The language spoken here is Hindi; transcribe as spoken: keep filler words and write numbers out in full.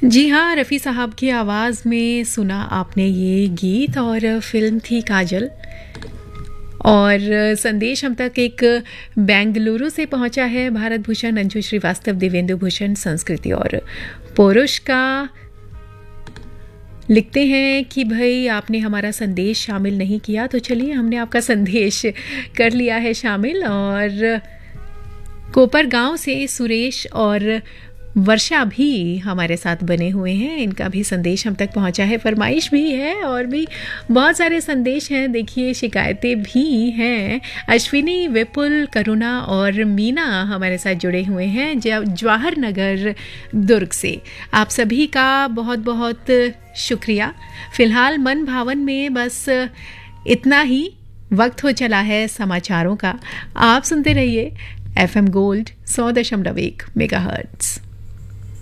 जी हाँ, रफ़ी साहब की आवाज़ में सुना आपने ये गीत और फ़िल्म थी काजल। और संदेश हम तक एक बेंगलुरु से पहुंचा है। भारत भूषण, अंशु श्रीवास्तव, देवेंदु भूषण, संस्कृति और पुरुष का लिखते हैं कि भाई आपने हमारा संदेश शामिल नहीं किया, तो चलिए हमने आपका संदेश कर लिया है शामिल। और कोपर गांव से सुरेश और वर्षा भी हमारे साथ बने हुए हैं, इनका भी संदेश हम तक पहुंचा है। फरमाइश भी है और भी बहुत सारे संदेश हैं, देखिए शिकायतें भी हैं। अश्विनी, विपुल, करुणा और मीना हमारे साथ जुड़े हुए हैं जवाहर नगर दुर्ग से। आप सभी का बहुत बहुत शुक्रिया। फ़िलहाल मन भावन में बस इतना ही वक्त हो चला है समाचारों का। आप सुनते रहिए एफ एम गोल्ड सौ दशमलव एक मेगा हर्ट्ज़।